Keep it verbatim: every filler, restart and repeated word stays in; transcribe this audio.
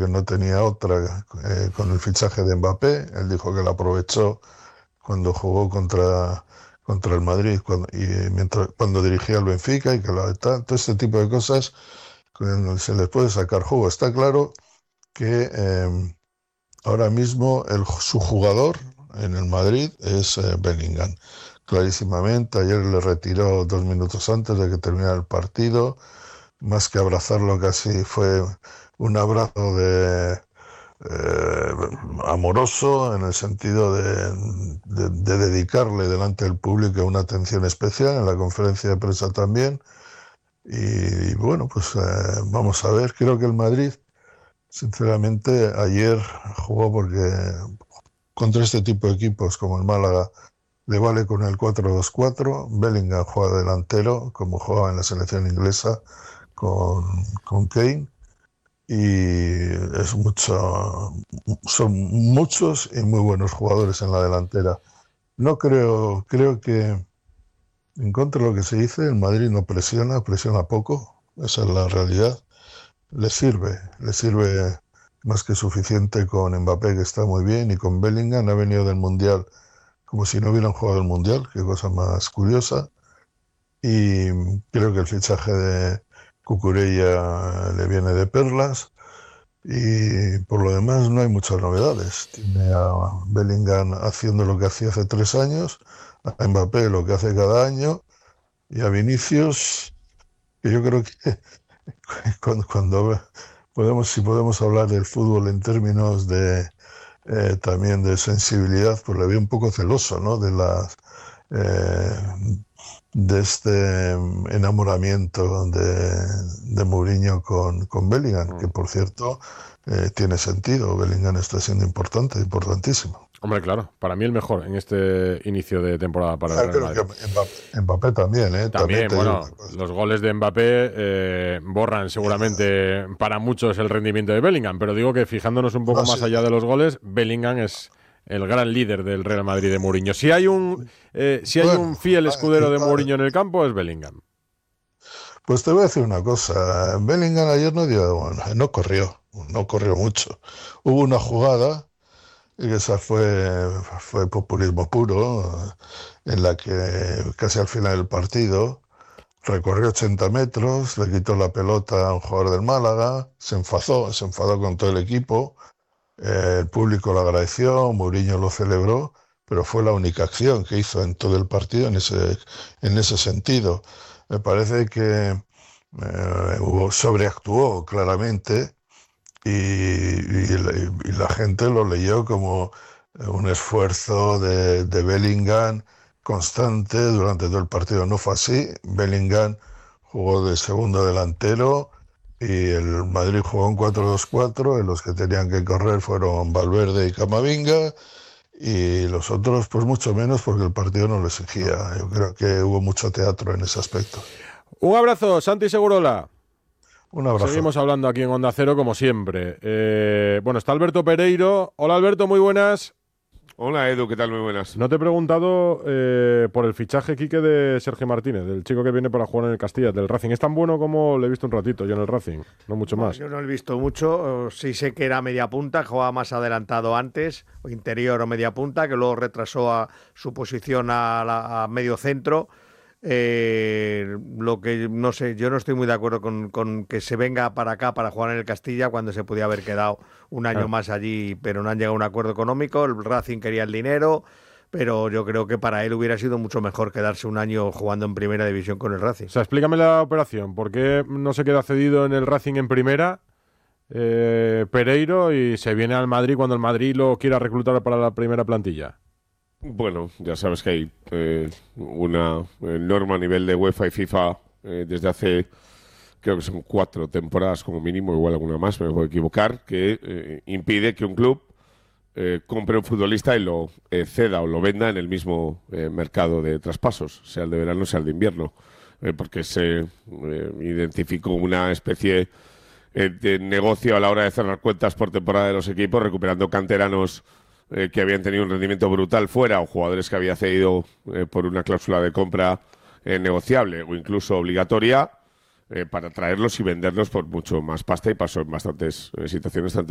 porque no tenía otra eh, con el fichaje de Mbappé. Él dijo que la aprovechó cuando jugó contra, contra el Madrid cuando, y mientras, cuando dirigía el Benfica y que la, todo este tipo de cosas se les puede sacar jugo. Está claro que eh, ahora mismo el, su jugador en el Madrid es eh, Bellingham. Clarísimamente, ayer le retiró dos minutos antes de que terminara el partido. Más que abrazarlo, casi fue un abrazo de eh, amoroso, en el sentido de, de, de dedicarle delante del público una atención especial, en la conferencia de prensa también. Y, y bueno, pues eh, vamos a ver. Creo que el Madrid, sinceramente, ayer jugó porque contra este tipo de equipos como el Málaga le vale con el cuatro dos cuatro. Bellingham juega delantero, como jugaba en la selección inglesa con, con Kane. Y es mucho, son muchos y muy buenos jugadores en la delantera. No creo, creo que en contra de lo que se dice, el Madrid no presiona, presiona poco, esa es la realidad. Le sirve, le sirve más que suficiente con Mbappé, que está muy bien, y con Bellingham. Ha venido del Mundial como si no hubieran jugado el Mundial, qué cosa más curiosa. Y creo que el fichaje de Cucurella le viene de perlas. Y por lo demás no hay muchas novedades. Tiene a Bellingham haciendo lo que hacía hace tres años, a Mbappé lo que hace cada año, y a Vinicius, que yo creo que cuando, cuando podemos, si podemos hablar del fútbol en términos de eh, también de sensibilidad, pues le veo un poco celoso, ¿no? De las eh, de este enamoramiento de, de Mourinho con, con Bellingham, que por cierto eh, tiene sentido. Bellingham está siendo importante, importantísimo. Hombre, claro, para mí el mejor en este inicio de temporada para Ah, el Real creo Madrid. que Mbappé, Mbappé también, ¿eh? También, También te digo bueno, una cosa. los goles de Mbappé eh, borran seguramente para muchos el rendimiento de Bellingham, pero digo que fijándonos un poco No, sí. más allá de los goles, Bellingham es el gran líder del Real Madrid de Mourinho. Si hay un, eh, si hay Bueno, un fiel escudero de ah, Mourinho en el campo, es Bellingham. pues te voy a decir una cosa. Bellingham ayer no dio, bueno, no corrió, no corrió mucho. Hubo una jugada, y esa fue, fue populismo puro, en la que casi al final del partido recorrió ochenta metros, le quitó la pelota a un jugador del Málaga, se enfadó, se enfadó con todo el equipo, eh, el público lo agradeció, Mourinho lo celebró, pero fue la única acción que hizo en todo el partido en ese, en ese sentido. Me parece que eh, hubo- sobreactuó claramente, y, y la, y la gente lo leyó como un esfuerzo de, de Bellingham constante durante todo el partido. No fue así. Bellingham jugó de segundo delantero y el Madrid jugó un cuatro dos cuatro, en los que tenían que correr fueron Valverde y Camavinga, y los otros pues mucho menos, porque el partido no lo exigía. Yo creo que hubo mucho teatro en ese aspecto. Un abrazo, Santi Segurola. Un abrazo. Seguimos hablando aquí en Onda Cero como siempre. Eh, bueno, está Alberto Pereiro. Hola Alberto, muy buenas. Hola Edu, ¿qué tal? Muy buenas. No te he preguntado eh, por el fichaje, Quique, de Sergio Martínez, del chico que viene para jugar en el Castilla, del Racing. ¿Es tan bueno como le he visto un ratito yo en el Racing? No mucho Bueno, más. yo no lo he visto mucho. Sí sé que era media punta, jugaba más adelantado antes, o interior o media punta, que luego retrasó a su posición a, la, a medio centro. Eh, lo que no sé, yo no estoy muy de acuerdo con, con que se venga para acá para jugar en el Castilla cuando se podía haber quedado un año Claro. más allí, pero no han llegado a un acuerdo económico. El Racing quería el dinero, pero yo creo que para él hubiera sido mucho mejor quedarse un año jugando en primera división con el Racing. O sea, explícame la operación. ¿Por qué no se queda cedido en el Racing en primera, eh, Pereiro, y se viene al Madrid cuando el Madrid lo quiera reclutar para la primera plantilla? Bueno, ya sabes que hay eh, una eh, norma a nivel de UEFA y FIFA eh, desde hace, creo que son cuatro temporadas como mínimo, igual alguna más, me puedo equivocar, que eh, impide que un club eh, compre un futbolista y lo eh, ceda o lo venda en el mismo eh, mercado de traspasos, sea el de verano, sea el de invierno, eh, porque se eh, identificó una especie eh, de negocio a la hora de cerrar cuentas por temporada de los equipos, recuperando canteranos eh, que habían tenido un rendimiento brutal fuera, o jugadores que había cedido eh, por una cláusula de compra eh, negociable o incluso obligatoria, eh, para traerlos y venderlos por mucho más pasta, y pasó en bastantes eh, situaciones, tanto